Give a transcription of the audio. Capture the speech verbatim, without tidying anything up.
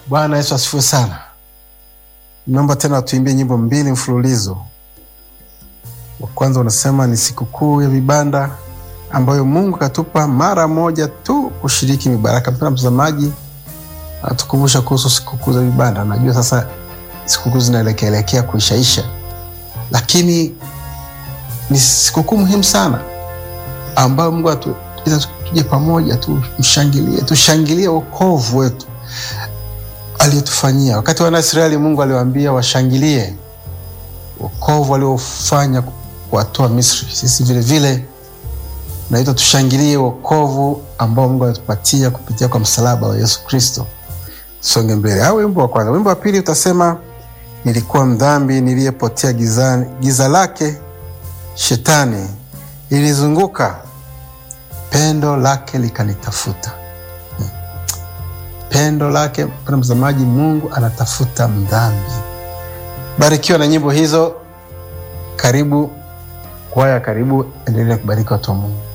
Bwana Yesu asifiwe sana. Naomba tena tuimbie nyimbo mbili mfululizo. Wa kwanza unasema ni sikukuu ya vibanda ambayo Mungu katupa mara moja tu kushiriki mibaraka. Mpendwa mtazamaji, atukumbusha kuhusu sikukuu za vibanda. Najua sasa sikukuu zinaelekea kuishaisha, lakini ni sikukuu muhimu sana ambayo Mungu atuita tuje pamoja tumshangilie, tushangilie wokovu wetu aliyotufanyia. Wakati wana Israeli Mungu aliwaambia washangilie wokovu aliofanya kuwatoa Misri. Sisi vile vile naitwa tushangilie wokovu ambao Mungu alitupatia kupitia kwa msalaba wa Yesu Kristo. Songe mbele. Hao wimbo wa kwanza. Wimbo wa pili utasema nilikuwa mdhambi niliyepotea gizani, giza lake shetani ilizunguka, pendo lake likanitafuta. Hmm. Pendo lake, mpendwa mtazamaji, Mungu anatafuta mdhambi. Barikiwa na nyimbo hizo. Karibu kwaya, karibu, endelea kubariki watu wa Mungu.